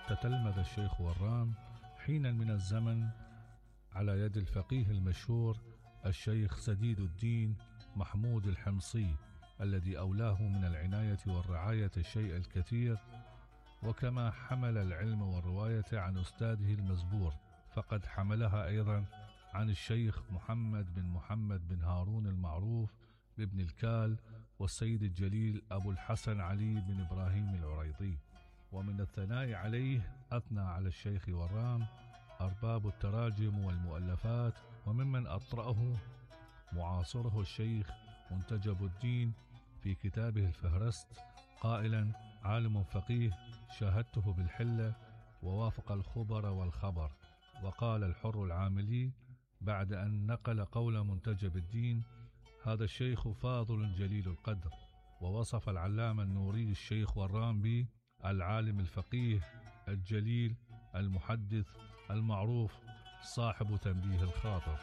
تتلمذ الشيخ ورام حينا من الزمن على يد الفقيه المشهور الشيخ سديد الدين محمود الحمصي، الذي أولاه من العناية والرعاية الشيء الكثير. وكما حمل العلم والرواية عن أستاذه المزبور، فقد حملها أيضا عن الشيخ محمد بن هارون المعروف بابن الكال، والسيد الجليل أبو الحسن علي بن إبراهيم العريضي. ومن الثناء عليه أثنى على الشيخ ورام أرباب التراجم والمؤلفات، وممن أطرأه معاصره الشيخ منتجب الدين في كتابه الفهرست قائلا: عالم فقيه شاهدته بالحلة ووافق الخبر والخبر. وقال الحر العاملي بعد أن نقل قول منتجب الدين: هذا الشيخ فاضل جليل القدر. ووصف العلامة النوري الشيخ ورام به العالم الفقيه الجليل المحدث المعروف صاحب تنبيه الخاطر.